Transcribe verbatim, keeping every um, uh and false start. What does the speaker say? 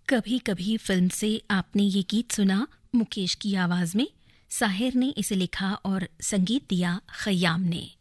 कभी कभी फिल्म से आपने ये गीत सुना, मुकेश की आवाज में। साहिर ने इसे लिखा और संगीत दिया खयाम ने।